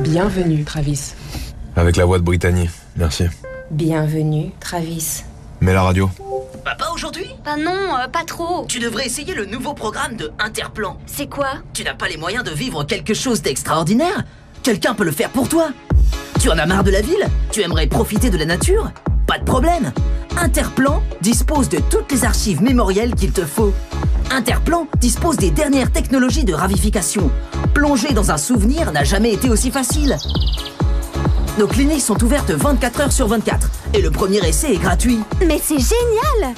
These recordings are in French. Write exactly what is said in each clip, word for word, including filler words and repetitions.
Bienvenue, Travis. Avec la voix de Brittany, merci. Bienvenue, Travis. Mets la radio. Bah pas aujourd'hui? Bah non, euh, pas trop. Tu devrais essayer le nouveau programme de Interplan. C'est quoi? Tu n'as pas les moyens de vivre quelque chose d'extraordinaire? Quelqu'un peut le faire pour toi. Tu en as marre de la ville? Tu aimerais profiter de la nature? Pas de problème. Interplan dispose de toutes les archives mémorielles qu'il te faut. Interplan dispose des dernières technologies de ravification. Plonger dans un souvenir n'a jamais été aussi facile. Nos cliniques sont ouvertes vingt-quatre heures sur vingt-quatre et le premier essai est gratuit. Mais c'est génial!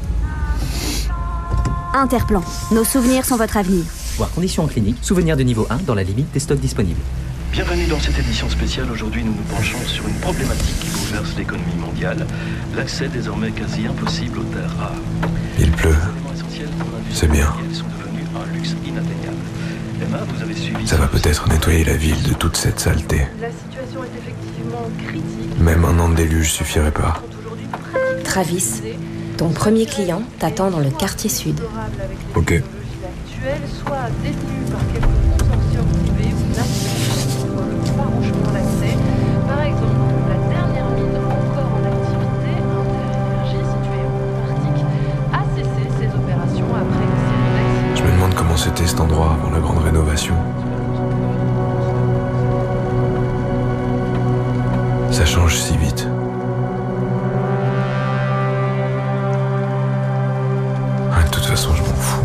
Interplan, nos souvenirs sont votre avenir. Voir conditions en clinique, souvenir de niveau un dans la limite des stocks disponibles. Bienvenue dans cette édition spéciale. Aujourd'hui, nous nous penchons sur une problématique qui bouleverse l'économie mondiale. L'accès désormais quasi impossible aux terres rares. Il pleut. C'est bien. Elles sont devenues un luxe inatteignable. Emma, vous avez suivi... Ça va peut-être nettoyer la ville de toute cette saleté. La situation est effectivement critique. Même un an de déluge suffirait pas. Travis, ton premier client t'attend dans le quartier sud. Ok. Soit détenu par quelques consortiums privés ou nationaux pour le farouchement d'accès. Par exemple, la dernière mine encore en activité, Interénergie, située en Antarctique, a cessé ses opérations après une série d'accidents. Je me demande comment c'était cet endroit avant la grande rénovation. Ça change si vite. Ah, de toute façon, je m'en fous.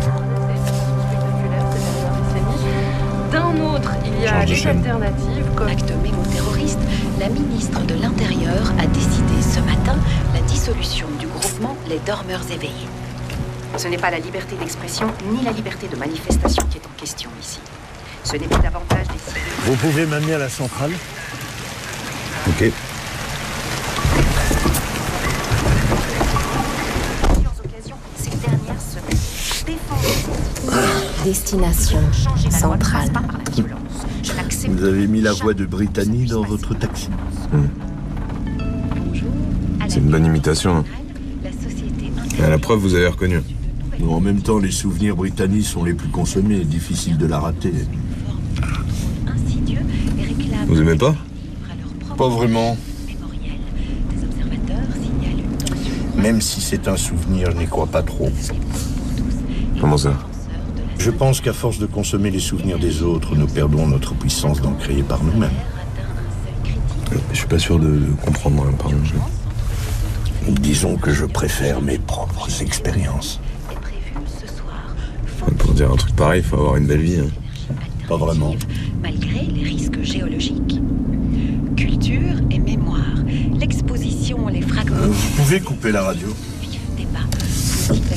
D'un autre, il y a des alternatives comme... Acte mémo-terroriste, la ministre de l'Intérieur a décidé ce matin la dissolution du groupement Les Dormeurs Éveillés. Ce n'est pas la liberté d'expression ni la liberté de manifestation qui est en question ici. Ce n'est pas davantage des... Vous pouvez m'amener à la centrale? Ok. Destination centrale. Vous avez mis la voix de Brittany dans votre taxi. Mmh. C'est une bonne imitation. Hein. À la preuve, vous avez reconnu. En même temps, les souvenirs Brittany sont les plus consommés, difficile de la rater. Vous aimez pas? Pas vraiment. Même si c'est un souvenir, je n'y crois pas trop. Comment ça? Je pense qu'à force de consommer les souvenirs des autres, nous perdons notre puissance d'en créer par nous-mêmes. Je suis pas sûr de, de comprendre, hein, pardon. Disons que je préfère mes propres expériences. Pour dire un truc pareil, il faut avoir une belle vie. Hein. Pas vraiment. Malgré les risques géologiques. Culture et mémoire, l'exposition, les fragments... Vous pouvez couper la radio? Débat.